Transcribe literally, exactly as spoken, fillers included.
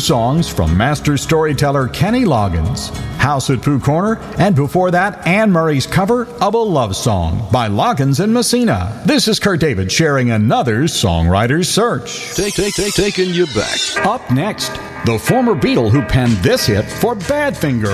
songs from master storyteller Kenny Loggins, House at Pooh Corner, and before that, Anne Murray's cover of a love song by Loggins and Messina. This is Kurt David sharing another Songwriter's Search. Take, take, take, taking you back. Up next, the former Beatle who penned this hit for Badfinger.